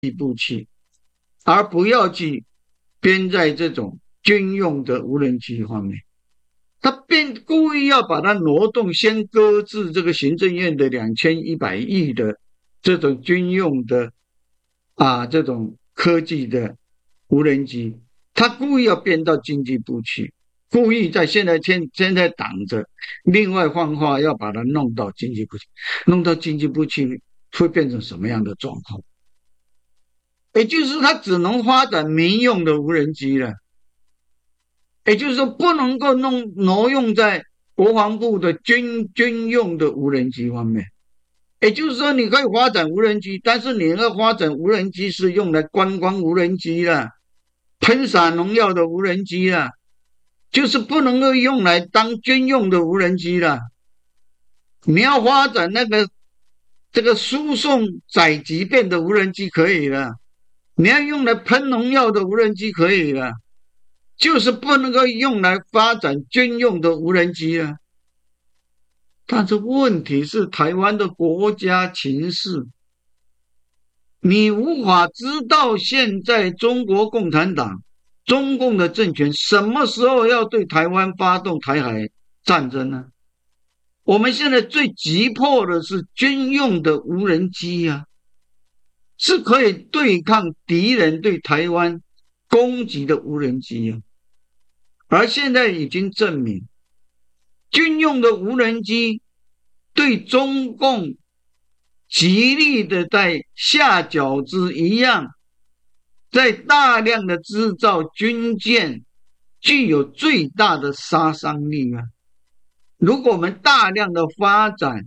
部器，而不要去编在这种军用的无人机方面。他故意要把它挪动，先搁置这个行政院的2100亿的这种军用的这种科技的无人机，他故意要编到经济部去，故意在现在挡着，另外放话要把它弄到经济部去，弄到经济部去会变成什么样的状况？也就是他只能发展民用的无人机了。也就是说，不能够挪用在国防部的军用的无人机方面。也就是说，你可以发展无人机，但是你要发展无人机是用来观光无人机啦，喷洒农药的无人机啦，就是不能够用来当军用的无人机啦。你要发展这个输送载疾病的无人机可以了，你要用来喷农药的无人机可以了。就是不能够用来发展军用的无人机啊。但是问题是台湾的国家情势，你无法知道现在中国共产党、中共的政权什么时候要对台湾发动台海战争呢？我们现在最急迫的是军用的无人机啊，是可以对抗敌人对台湾攻击的无人机啊。而现在已经证明，军用的无人机对中共极力的在下饺子一样，在大量的制造军舰，具有最大的杀伤力啊！如果我们大量的发展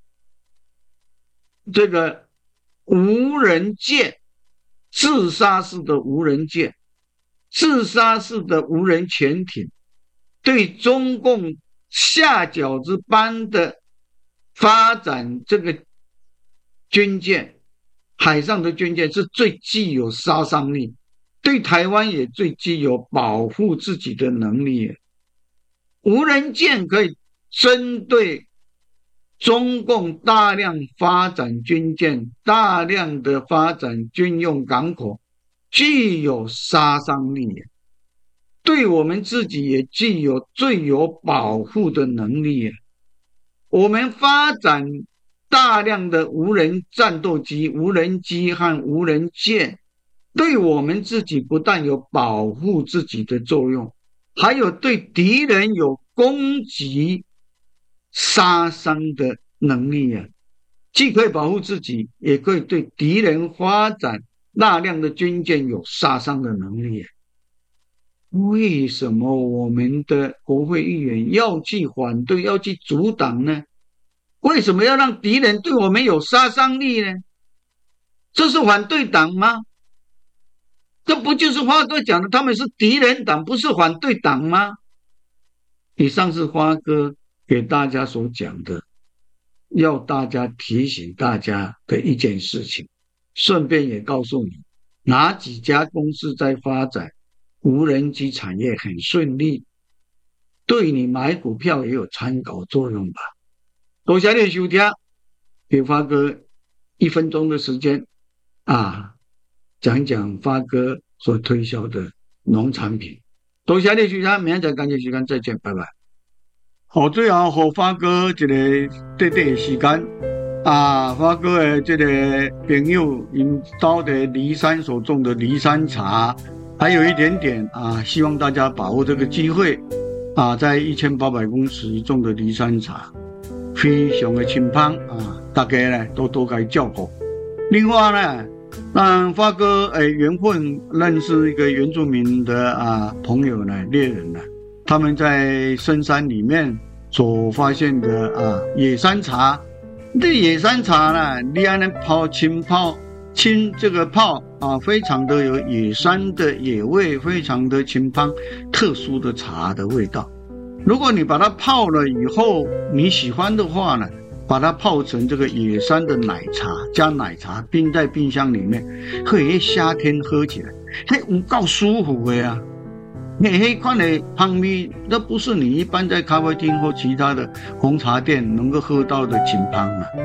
这个无人舰，自杀式的无人舰，自杀式的无人潜艇，对中共下饺子般的发展这个军舰，海上的军舰是最具有杀伤力，对台湾也最具有保护自己的能力。无人舰可以针对中共大量发展军舰，大量的发展军用港口，具有杀伤力，对我们自己也具有最有保护的能力。我们发展大量的无人战斗机、无人机和无人舰，对我们自己不但有保护自己的作用，还有对敌人有攻击杀伤的能力啊！既可以保护自己，也可以对敌人发展大量的军舰有杀伤的能力啊！为什么我们的国会议员要去反对、要去阻挡呢？为什么要让敌人对我们有杀伤力呢？这是反对党吗？这不就是花哥讲的，他们是敌人党，不是反对党吗？以上是花哥给大家所讲的，要大家提醒大家的一件事情，顺便也告诉你哪几家公司在发展无人机产业很顺利，对你买股票也有参考作用吧。多谢你收听，给发哥1分钟的时间讲讲发哥所推销的农产品。多谢你收听，明天感谢时间再见，拜拜。好，最后给发哥一个短短的时间发哥的这个朋友因到的梨山所种的梨山茶，还有一点点希望大家把握这个机会在1800公尺种的梨山茶，非常的清芳大家呢都多加照顾。另外呢，让发哥缘分认识一个原住民的朋友呢，猎人呢，他们在深山里面所发现的野山茶。这野山茶呢，你按泡浸这个泡非常的有野山的野味，非常的清芳，特殊的茶的味道。如果你把它泡了以后你喜欢的话呢，把它泡成这个野山的奶茶，加奶茶冰在冰箱里面，可以夏天喝起来，有够舒服的啊！那款的香味，那不是你一般在咖啡厅或其他的红茶店能够喝到的清芳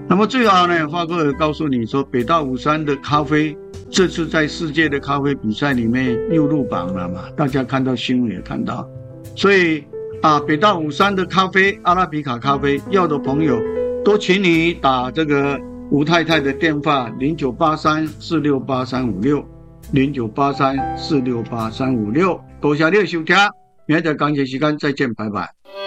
那么最好呢，发哥也告诉你说，北大武山的咖啡这次在世界的咖啡比赛里面又入榜了嘛，大家看到新闻也看到，所以北大武山的咖啡，阿拉比卡咖啡要的朋友，都请你打这个吴太太的电话0983468356，0983468356，多谢你的收听，明天同一时间再见，拜拜。